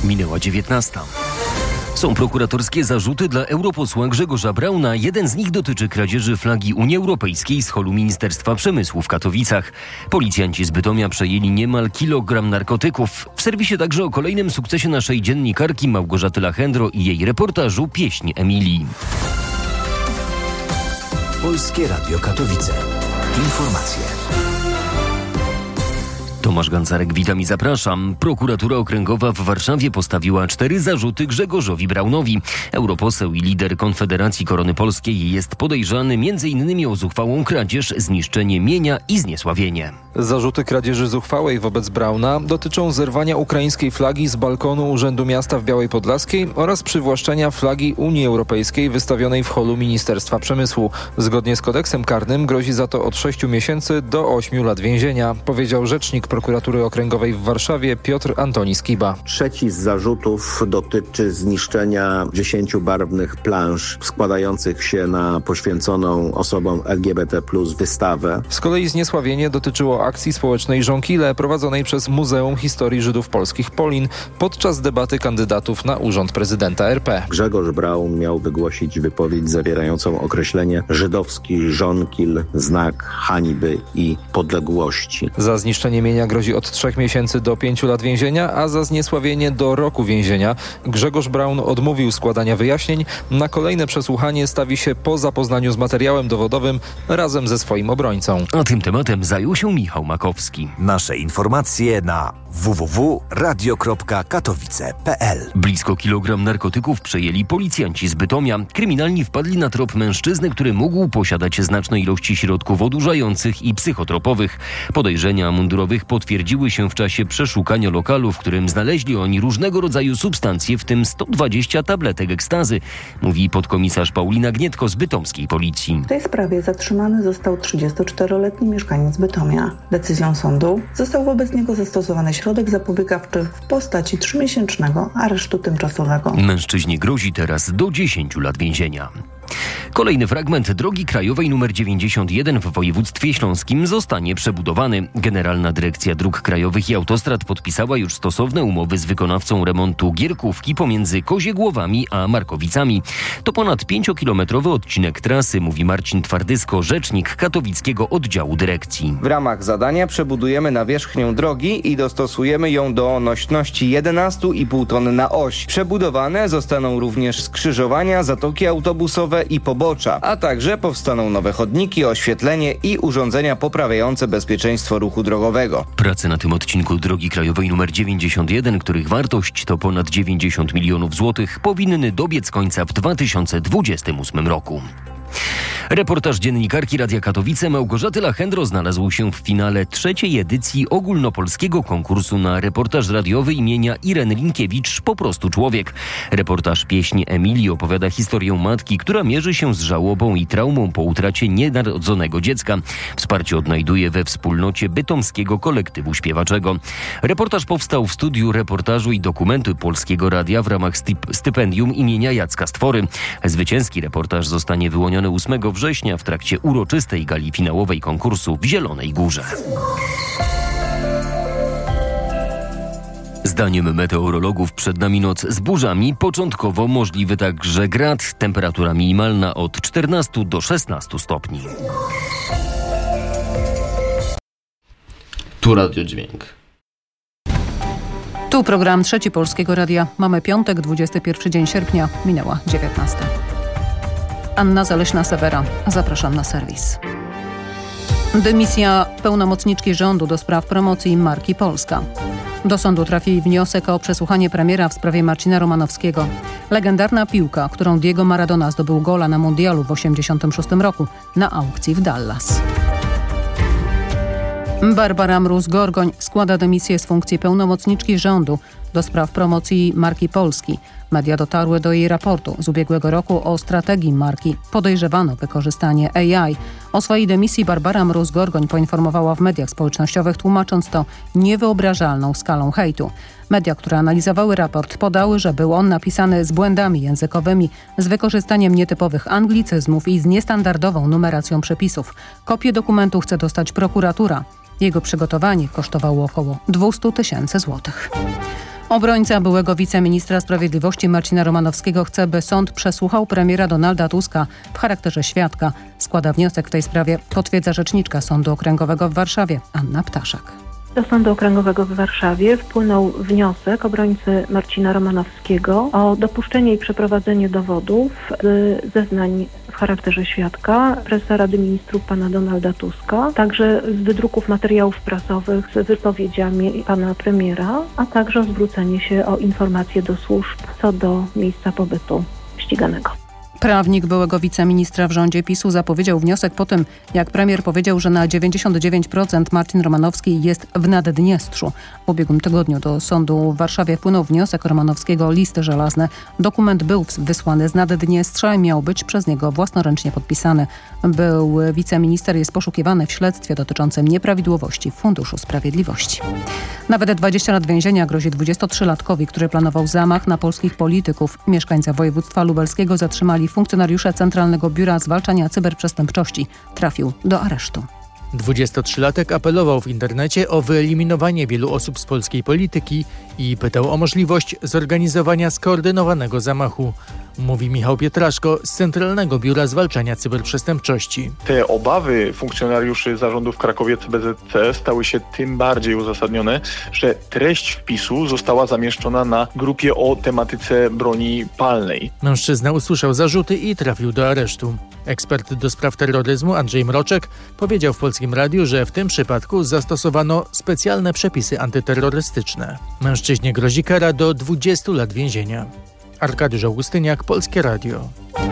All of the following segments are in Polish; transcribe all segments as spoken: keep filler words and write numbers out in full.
Minęła dziewiętnasta. Są prokuratorskie zarzuty dla europosła Grzegorza Brauna. Jeden z nich dotyczy kradzieży flagi Unii Europejskiej z holu Ministerstwa Przemysłu w Katowicach. Policjanci z Bytomia przejęli niemal kilogram narkotyków. W serwisie także o kolejnym sukcesie naszej dziennikarki Małgorzaty Lachendro i jej reportażu Pieśń Emilii. Polskie Radio Katowice. Informacje. Tomasz Gancarek, witam i zapraszam. Prokuratura Okręgowa w Warszawie postawiła cztery zarzuty Grzegorzowi Braunowi. Europoseł i lider Konfederacji Korony Polskiej jest podejrzany między innymi o zuchwałą kradzież, zniszczenie mienia i zniesławienie. Zarzuty kradzieży zuchwałej wobec Brauna dotyczą zerwania ukraińskiej flagi z balkonu Urzędu Miasta w Białej Podlaskiej oraz przywłaszczenia flagi Unii Europejskiej wystawionej w holu Ministerstwa Przemysłu. Zgodnie z kodeksem karnym grozi za to od sześciu miesięcy do ośmiu lat więzienia, powiedział rzecznik Prokuratury Okręgowej w Warszawie Piotr Antoni Skiba. Trzeci z zarzutów dotyczy zniszczenia dziesięciu barwnych plansz składających się na poświęconą osobom L G B T plus wystawę. Z kolei zniesławienie dotyczyło akcji społecznej Żonkile prowadzonej przez Muzeum Historii Żydów Polskich Polin podczas debaty kandydatów na urząd prezydenta R P. Grzegorz Braun miał wygłosić wypowiedź zawierającą określenie żydowski żonkil, znak hańby i podległości. Za zniszczenie mienia grozi od trzech miesięcy do pięciu lat więzienia, a za zniesławienie do roku więzienia. Grzegorz Braun odmówił składania wyjaśnień. Na kolejne przesłuchanie stawi się po zapoznaniu z materiałem dowodowym razem ze swoim obrońcą. A tym tematem zajął się Michał Makowski. Nasze informacje na w w w kropka radio kropka katowice kropka p l. Blisko kilogram narkotyków przejęli policjanci z Bytomia. Kryminalni wpadli na trop mężczyzny, który mógł posiadać znaczne ilości środków odurzających i psychotropowych. Podejrzenia mundurowych potwierdziły się w czasie przeszukania lokalu, w którym znaleźli oni różnego rodzaju substancje, w tym sto dwadzieścia tabletek ekstazy, mówi podkomisarz Paulina Gnietko z bytomskiej policji. W tej sprawie zatrzymany został trzydziestoczteroletni mieszkaniec Bytomia. Decyzją sądu został wobec niego zastosowany środek zapobiegawczy w postaci trzymiesięcznego aresztu tymczasowego. Mężczyźnie grozi teraz do dziesięciu lat więzienia. Kolejny fragment drogi krajowej nr dziewięćdziesiąt jeden w województwie śląskim zostanie przebudowany. Generalna Dyrekcja Dróg Krajowych i Autostrad podpisała już stosowne umowy z wykonawcą remontu Gierkówki pomiędzy Koziegłowami a Markowicami. To ponad pięciokilometrowy odcinek trasy, mówi Marcin Twardysko, rzecznik katowickiego oddziału dyrekcji. W ramach zadania przebudujemy nawierzchnię drogi i dostosujemy ją do nośności jedenaście i pół tony na oś. Przebudowane zostaną również skrzyżowania, zatoki autobusowe i pobocza, a także powstaną nowe chodniki, oświetlenie i urządzenia poprawiające bezpieczeństwo ruchu drogowego. Prace na tym odcinku drogi krajowej nr dziewięćdziesiąt jeden, których wartość to ponad dziewięćdziesiąt milionów złotych, powinny dobiec końca w dwa tysiące dwudziestym ósmym roku. Reportaż dziennikarki Radia Katowice Małgorzaty Lachendro znalazł się w finale trzeciej edycji ogólnopolskiego konkursu na reportaż radiowy imienia Ireny Linkiewicz Po prostu człowiek. Reportaż Pieśń Emilii opowiada historię matki, która mierzy się z żałobą i traumą po utracie nienarodzonego dziecka. Wsparcie odnajduje we wspólnocie bytomskiego kolektywu śpiewaczego. Reportaż powstał w studiu reportażu i dokumentu Polskiego Radia w ramach styp- stypendium imienia Jacka Stwory. Zwycięski reportaż zostanie wyłoniony ósmego września w trakcie uroczystej gali finałowej konkursu w Zielonej Górze. Zdaniem meteorologów przed nami noc z burzami, początkowo możliwy także grad, temperatura minimalna od czternastu do szesnastu stopni. Tu Radio Dźwięk. Tu program Trzeci Polskiego Radia. Mamy piątek, dwudziesty pierwszy dzień sierpnia, minęła dziewiętnasta. Anna Zaleśna-Sewera. Zapraszam na serwis. Dymisja pełnomocniczki rządu do spraw promocji marki Polska. Do sądu trafi wniosek o przesłuchanie premiera w sprawie Marcina Romanowskiego. Legendarna piłka, którą Diego Maradona zdobył gola na mundialu w osiemdziesiątym szóstym roku na aukcji w Dallas. Barbara Mróz-Gorgoń składa dymisję z funkcji pełnomocniczki rządu do spraw promocji marki Polski. Media dotarły do jej raportu z ubiegłego roku o strategii marki. Podejrzewano wykorzystanie A I. O swojej dymisji Barbara Mróz-Gorgoń poinformowała w mediach społecznościowych, tłumacząc to niewyobrażalną skalą hejtu. Media, które analizowały raport, podały, że był on napisany z błędami językowymi, z wykorzystaniem nietypowych anglicyzmów i z niestandardową numeracją przepisów. Kopię dokumentu chce dostać prokuratura. Jego przygotowanie kosztowało około dwieście tysięcy złotych. Obrońca byłego wiceministra sprawiedliwości Marcina Romanowskiego chce, by sąd przesłuchał premiera Donalda Tuska w charakterze świadka. Składa wniosek w tej sprawie, potwierdza rzeczniczka Sądu Okręgowego w Warszawie, Anna Ptaszak. Do Sądu Okręgowego w Warszawie wpłynął wniosek obrońcy Marcina Romanowskiego o dopuszczenie i przeprowadzenie dowodów z zeznań w charakterze świadka prezesa Rady Ministrów pana Donalda Tuska, także z wydruków materiałów prasowych z wypowiedziami pana premiera, a także o zwrócenie się o informacje do służb co do miejsca pobytu ściganego. Prawnik byłego wiceministra w rządzie PiSu zapowiedział wniosek po tym, jak premier powiedział, że na dziewięćdziesiąt dziewięć procent Marcin Romanowski jest w Naddniestrzu. W ubiegłym tygodniu do sądu w Warszawie wpłynął wniosek Romanowskiego o listy żelazne. Dokument był wysłany z Naddniestrza i miał być przez niego własnoręcznie podpisany. Był wiceminister jest poszukiwany w śledztwie dotyczącym nieprawidłowości w Funduszu Sprawiedliwości. Nawet dwadzieścia lat więzienia grozi dwudziestotrzylatkowi, który planował zamach na polskich polityków. Mieszkańca województwa lubelskiego zatrzymali funkcjonariusze Centralnego Biura Zwalczania Cyberprzestępczości. Trafił do aresztu. dwudziestotrzylatek apelował w internecie o wyeliminowanie wielu osób z polskiej polityki i pytał o możliwość zorganizowania skoordynowanego zamachu. Mówi Michał Pietraszko z Centralnego Biura Zwalczania Cyberprzestępczości. Te obawy funkcjonariuszy zarządu w Krakowie C B Z C stały się tym bardziej uzasadnione, że treść wpisu została zamieszczona na grupie o tematyce broni palnej. Mężczyzna usłyszał zarzuty i trafił do aresztu. Ekspert do spraw terroryzmu Andrzej Mroczek powiedział w Polskim Radiu, że w tym przypadku zastosowano specjalne przepisy antyterrorystyczne. Mężczyźnie grozi kara do dwudziestu lat więzienia. Arkadiusz Augustyniak, Polskie Radio.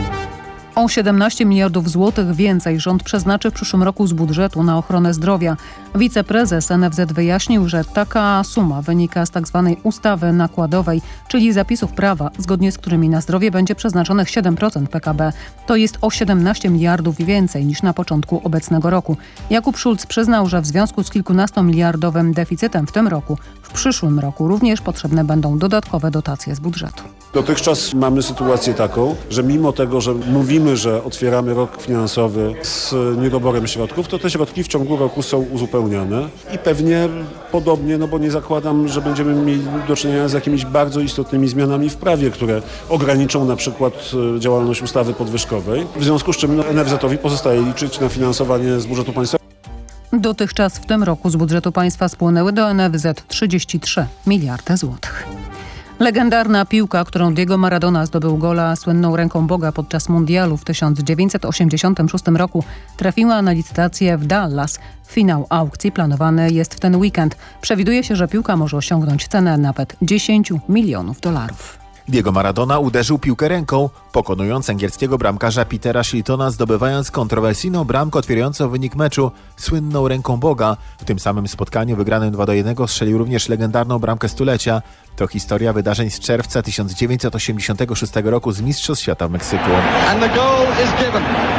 O siedemnaście miliardów złotych więcej rząd przeznaczy w przyszłym roku z budżetu na ochronę zdrowia. Wiceprezes N F Z wyjaśnił, że taka suma wynika z tzw. ustawy nakładowej, czyli zapisów prawa, zgodnie z którymi na zdrowie będzie przeznaczonych siedem procent P K B. To jest o siedemnaście miliardów więcej niż na początku obecnego roku. Jakub Schulz przyznał, że w związku z kilkunastomiliardowym deficytem w tym roku, w przyszłym roku również potrzebne będą dodatkowe dotacje z budżetu. Dotychczas mamy sytuację taką, że mimo tego, że mówimy, że otwieramy rok finansowy z niedoborem środków, to te środki w ciągu roku są uzupełniane i pewnie podobnie, no bo nie zakładam, że będziemy mieli do czynienia z jakimiś bardzo istotnymi zmianami w prawie, które ograniczą na przykład działalność ustawy podwyżkowej, w związku z czym no, N F Z-owi pozostaje liczyć na finansowanie z budżetu państwa. Dotychczas w tym roku z budżetu państwa spłynęły do N F Z trzydzieści trzy miliardy złotych. Legendarna piłka, którą Diego Maradona zdobył gola słynną ręką Boga podczas mundialu w tysiąc dziewięćset osiemdziesiątym szóstym roku, trafiła na licytację w Dallas. Finał aukcji planowany jest w ten weekend. Przewiduje się, że piłka może osiągnąć cenę nawet dziesięć milionów dolarów. Diego Maradona uderzył piłkę ręką, pokonując angielskiego bramkarza Petera Shiltona, zdobywając kontrowersyjną bramkę otwierającą wynik meczu słynną ręką Boga. W tym samym spotkaniu wygranym dwa do jednego strzelił również legendarną bramkę stulecia. To historia wydarzeń z czerwca tysiąc dziewięćset osiemdziesiątego szóstego roku z Mistrzostw Świata w Meksyku. And the goal is given.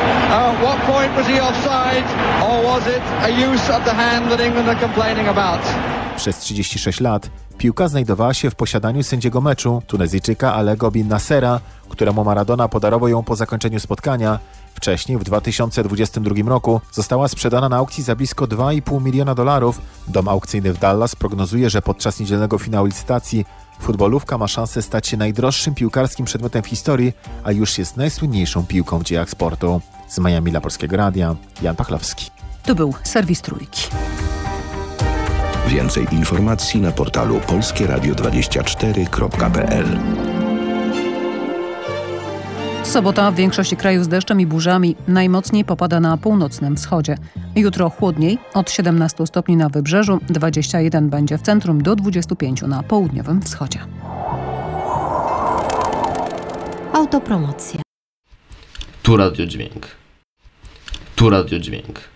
At what point was he offside, or was it a use of the hand that England are complaining about? Przez trzydzieści sześć lat piłka znajdowała się w posiadaniu sędziego meczu, Tunezyjczyka Alego Bin Nassera, któremu Maradona podarował ją po zakończeniu spotkania. Wcześniej, w dwa tysiące dwudziestym drugim roku, została sprzedana na aukcji za blisko dwa i pół miliona dolarów. Dom aukcyjny w Dallas prognozuje, że podczas niedzielnego finału licytacji futbolówka ma szansę stać się najdroższym piłkarskim przedmiotem w historii, a już jest najsłynniejszą piłką w dziejach sportu. Z Miami dla Polskiego Radia, Jan Pachlowski. To był serwis Trójki. Więcej informacji na portalu polskie radio dwadzieścia cztery kropka p l. Sobota w większości kraju z deszczem i burzami. Najmocniej popada na północnym wschodzie. Jutro chłodniej, od siedemnastu stopni na wybrzeżu, dwadzieścia jeden będzie w centrum, do dwudziestu pięciu na południowym wschodzie. Autopromocja. Tu Radio Dźwięk. Tu Radio Dźwięk.